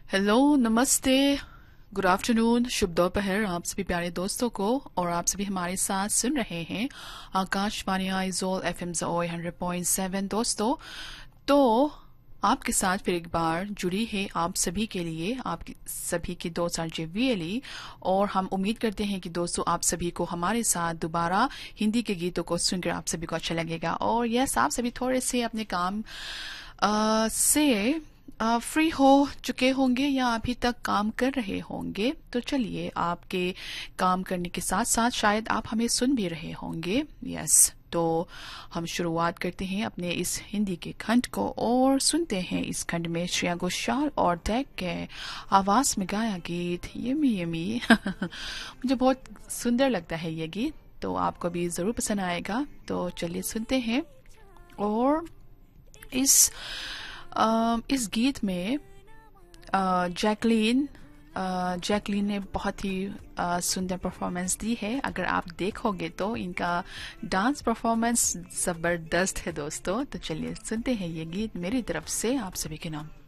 Hello, नमस्ते, good afternoon, शुभ दोपहर आप सभी प्यारे दोस्तों को। और आप सभी हमारे साथ सुन रहे हैं आकाशवाणी आइजोल FM 100.7। दोस्तों, तो आपके साथ फिर एक बार जुड़ी है आप सभी के लिए आप सभी की दोस्त आरजे वीएलई। और हम उम्मीद करते हैं कि दोस्तों आप सभी को हमारे साथ दोबारा हिंदी के गीतों को सुनकर आप सभी को अच्छा लगेगा। और यस, आप सभी थोड़े से अपने काम से फ्री हो चुके होंगे या अभी तक काम कर रहे होंगे। तो चलिए, आपके काम करने के साथ साथ शायद आप हमें सुन भी रहे होंगे। यस, तो हम शुरुआत करते हैं अपने इस हिंदी के खंड को और सुनते हैं इस खंड में श्रेया घोषाल और टैग के आवाज में गाया गीत यमी यमी। मुझे बहुत सुंदर लगता है ये गीत, तो आपको भी जरूर पसंद आएगा। तो चलिए सुनते हैं। और इस गीत में जैकलीन ने बहुत ही सुंदर परफॉर्मेंस दी है। अगर आप देखोगे तो इनका डांस परफॉर्मेंस जबरदस्त है दोस्तों। तो चलिए सुनते हैं ये गीत मेरी तरफ से आप सभी के नाम।